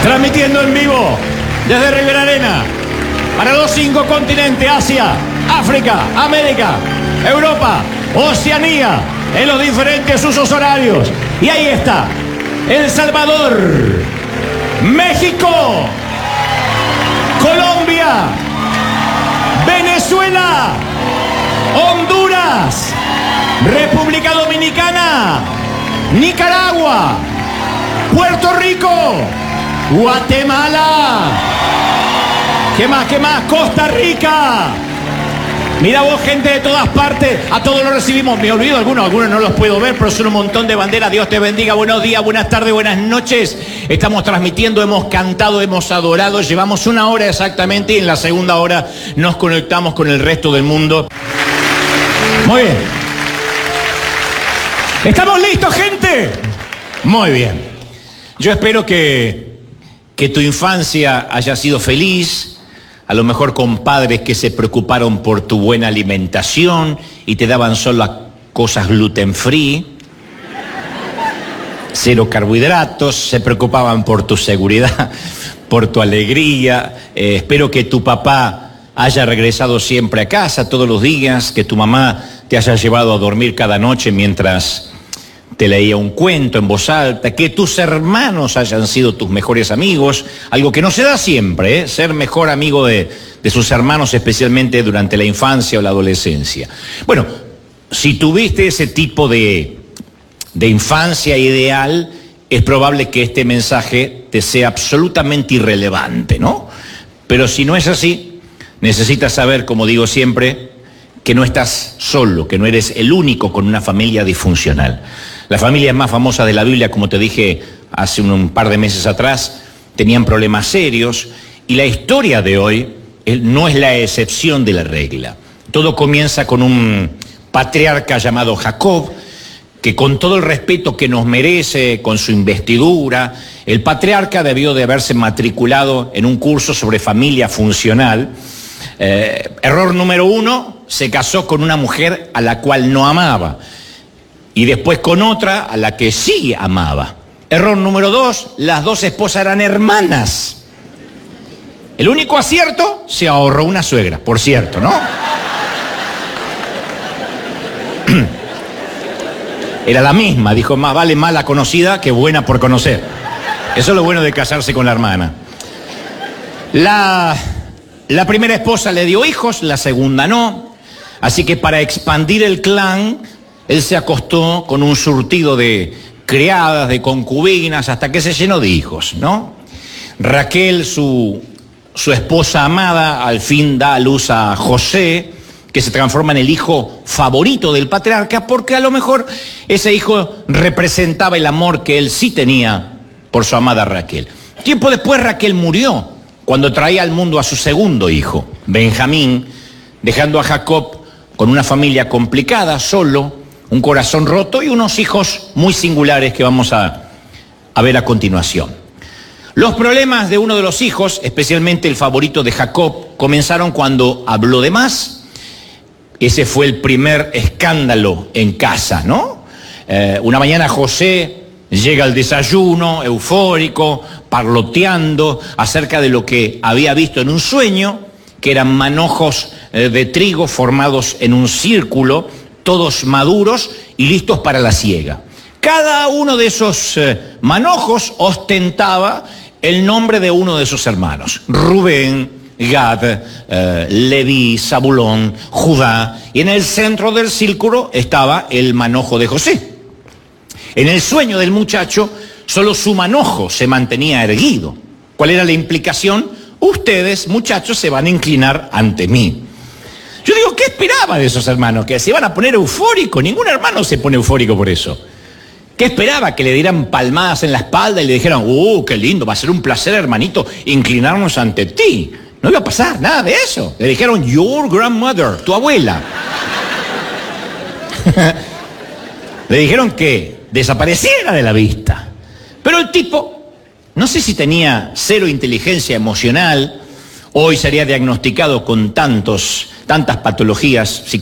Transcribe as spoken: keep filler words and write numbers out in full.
Transmitiendo en vivo desde Rivera Arena para los cinco continentes: Asia, África, América, Europa, Oceanía, en los diferentes usos horarios. Y ahí está: El Salvador, México, Colombia, Venezuela, Honduras, República Dominicana, Nicaragua, Puerto Rico, Guatemala. ¿Qué más? ¿Qué más? Costa Rica. Mira vos, gente de todas partes. A todos los recibimos. Me olvido algunos, algunos no los puedo ver, pero son un montón de banderas. Dios te bendiga. Buenos días, buenas tardes, buenas noches. Estamos transmitiendo, hemos cantado, hemos adorado. Llevamos una hora exactamente y en la segunda hora nos conectamos con el resto del mundo. Muy bien. ¿Estamos listos, gente? Muy bien. Yo espero que, que tu infancia haya sido feliz. A lo mejor con padres que se preocuparon por tu buena alimentación y te daban solo cosas gluten free, cero carbohidratos, se preocupaban por tu seguridad, por tu alegría. Eh, espero que tu papá haya regresado siempre a casa todos los días, que tu mamá te haya llevado a dormir cada noche mientras te leía un cuento en voz alta, que tus hermanos hayan sido tus mejores amigos, algo que no se da siempre, ¿eh? Ser mejor amigo de, de sus hermanos, especialmente durante la infancia o la adolescencia. Bueno, si tuviste ese tipo de, de infancia ideal, es probable que este mensaje te sea absolutamente irrelevante, ¿no? Pero si no es así, necesitas saber, como digo siempre, que no estás solo, que no eres el único con una familia disfuncional. Las familias más famosas de la Biblia, como te dije hace un, un par de meses atrás, tenían problemas serios, y la historia de hoy no es la excepción de la regla. Todo comienza con un patriarca llamado Jacob, que con todo el respeto que nos merece, con su investidura, el patriarca debió de haberse matriculado en un curso sobre familia funcional. Eh, error número uno, se casó con una mujer a la cual no amaba. Y después con otra a la que sí amaba. Error número dos, las dos esposas eran hermanas. El único acierto, se ahorró una suegra, por cierto, ¿no? Era la misma, dijo, más vale mala conocida que buena por conocer. Eso es lo bueno de casarse con la hermana. La, la primera esposa le dio hijos, la segunda no. Así que para expandir el clan, él se acostó con un surtido de criadas, de concubinas, hasta que se llenó de hijos, ¿no? Raquel, su, su esposa amada, al fin da a luz a José, que se transforma en el hijo favorito del patriarca, porque a lo mejor ese hijo representaba el amor que él sí tenía por su amada Raquel. Tiempo después Raquel murió, cuando traía al mundo a su segundo hijo, Benjamín, dejando a Jacob con una familia complicada, solo, un corazón roto y unos hijos muy singulares que vamos a, a ver a continuación. Los problemas de uno de los hijos, especialmente el favorito de Jacob, comenzaron cuando habló de más. Ese fue el primer escándalo en casa, ¿no? Eh, una mañana José llega al desayuno, eufórico, parloteando acerca de lo que había visto en un sueño, que eran manojos eh, de trigo formados en un círculo, todos maduros y listos para la siega. Cada uno de esos eh, manojos ostentaba el nombre de uno de sus hermanos: Rubén, Gad, eh, Leví, Zabulón, Judá, y en el centro del círculo estaba el manojo de José. En el sueño del muchacho, solo su manojo se mantenía erguido. ¿Cuál era la implicación? Ustedes, muchachos, se van a inclinar ante mí. Yo digo, ¿qué esperaba de esos hermanos? ¿Que se iban a poner eufóricos? Ningún hermano se pone eufórico por eso. ¿Qué esperaba? ¿Que le dieran palmadas en la espalda y le dijeran, ¡uh, qué lindo! Va a ser un placer, hermanito, inclinarnos ante ti. No iba a pasar nada de eso. Le dijeron, your grandmother, tu abuela. Le dijeron que desapareciera de la vista. Pero el tipo, no sé si tenía cero inteligencia emocional, hoy sería diagnosticado con tantos, tantas patologías psicológicas.